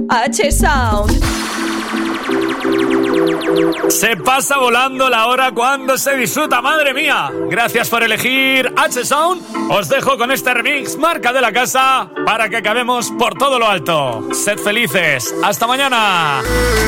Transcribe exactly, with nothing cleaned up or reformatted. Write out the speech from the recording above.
H-Sound. Se pasa volando la hora cuando se disfruta, madre mía. Gracias por elegir H-Sound. Os dejo con este remix, marca de la casa, para que acabemos por todo lo alto. Sed felices. Hasta mañana.